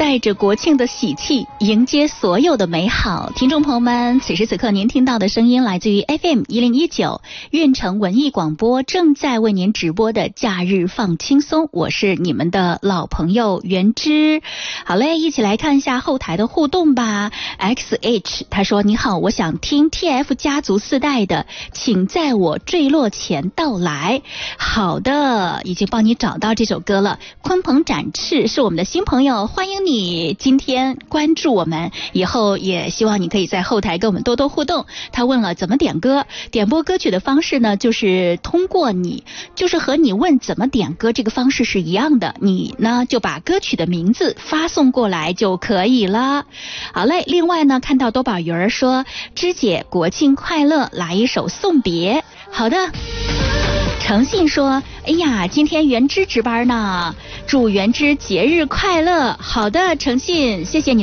带着国庆的喜气，迎接所有的美好。听众朋友们，此时此刻您听到的声音来自于 FM1019 运城文艺广播，正在为您直播的假日放轻松，我是你们的老朋友袁之。好嘞，一起来看一下后台的互动吧。 XH 他说，你好，我想听 TF 家族4代的请在我坠落前到来。好的，已经帮你找到这首歌了。鲲鹏展翅是我们的新朋友，欢迎你今天关注我们，以后也希望你可以在后台跟我们多多互动。他问了怎么点歌，点播歌曲的方式呢，就是通过你，就是和你问怎么点歌这个方式是一样的，你呢就把歌曲的名字发送过来就可以了。好嘞，另外呢，看到多宝鱼儿说，芝姐国庆快乐，来一首送别。好的。诚信说，哎呀，今天袁之值班呢，祝袁之节日快乐。好的，诚信，谢谢你。